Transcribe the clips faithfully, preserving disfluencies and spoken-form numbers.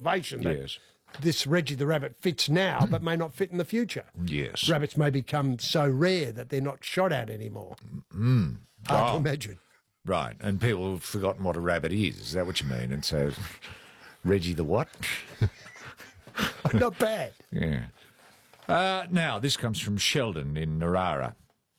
observation that Yes. this Reggie the Rabbit fits now but may not fit in the future. Yes. Rabbits may become so rare that they're not shot at anymore. Mm. Hard to Oh. imagine. Right, and people have forgotten what a rabbit is. Is that what you mean? And so, Reggie the what? Not bad. Yeah. Uh, now, this comes from Sheldon in Narara.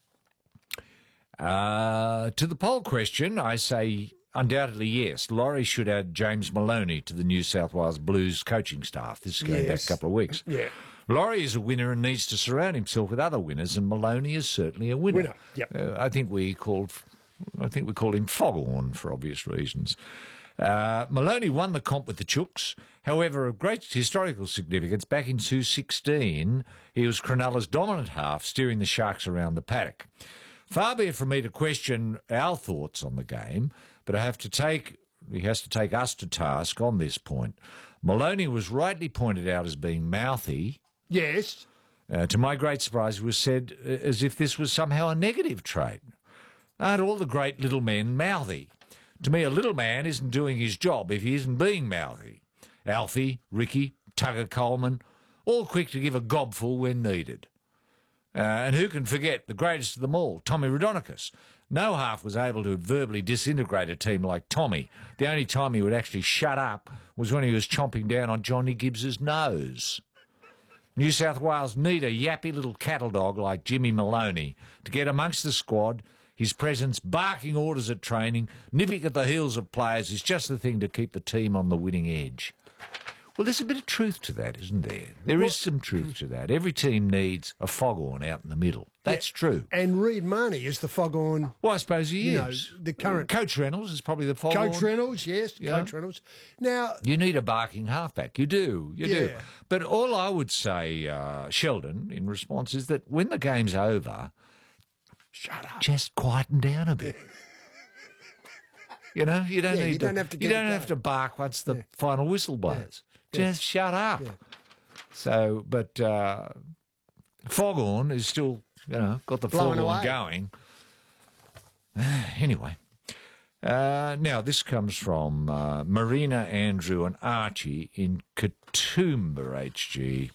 Uh, to the poll question, I say undoubtedly yes. Laurie should add James Maloney to the New South Wales Blues coaching staff. This is going back Yes. a couple of weeks. Yeah. Laurie is a winner and needs to surround himself with other winners, and Maloney is certainly a winner. Winner, yep. Uh, I think we called, I think we called him Foghorn for obvious reasons. Uh, Maloney won the comp with the Chooks. However, of great historical significance, back in two sixteen, he was Cronulla's dominant half, steering the Sharks around the paddock. Far be it from me to question our thoughts on the game, but I have to take, he has to take us to task on this point. Maloney was rightly pointed out as being mouthy. Yes. Uh, to my great surprise, it was said uh, as if this was somehow a negative trait. Aren't all the great little men mouthy? To me, a little man isn't doing his job if he isn't being mouthy. Alfie, Ricky, Tugger Coleman, all quick to give a gobful when needed. Uh, and who can forget the greatest of them all, Tommy Raudonikis? No half was able to verbally disintegrate a team like Tommy. The only time he would actually shut up was when he was chomping down on Johnny Gibbs's nose. New South Wales need a yappy little cattle dog like Jimmy Maloney to get amongst the squad. His presence, barking orders at training, nipping at the heels of players is just the thing to keep the team on the winning edge. Well, there's a bit of truth to that, isn't there? There is some truth to that. Every team needs a foghorn out in the middle. That's Yeah. true. And Reid Marnie is the foghorn. Well, I suppose he You is. know, the current- Coach Reynolds is probably the foghorn. Coach Reynolds, yes, Yeah. Coach Reynolds. Now, You need a barking halfback. You do. You do. Yeah. But all I would say, uh, Sheldon, in response, is that when the game's over, shut up. just quieten down a bit. You know, you don't Yeah, need you to, don't have to you get don't it have to going. bark once the final whistle blows. Just shut up. Yeah. So, but uh, Foghorn is still, you know, got the Blowing Foghorn away. going. Anyway. Uh, now, this comes from uh, Marina, Andrew and Archie in Katoomba, H G.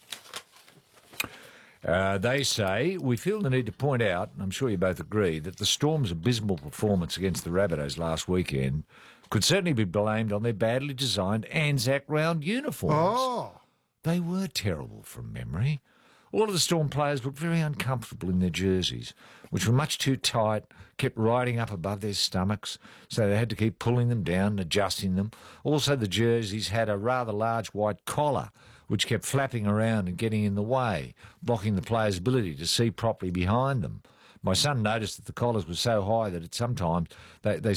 Uh, they say, we feel the need to point out, and I'm sure you both agree, that the Storm's abysmal performance against the Rabbitohs last weekend could certainly be blamed on their badly designed Anzac round uniforms. Oh. They were terrible from memory. All of the Storm players looked very uncomfortable in their jerseys, which were much too tight, kept riding up above their stomachs, so they had to keep pulling them down and adjusting them. Also, the jerseys had a rather large white collar, which kept flapping around and getting in the way, blocking the players' ability to see properly behind them. My son noticed that the collars were so high that at sometimes they, they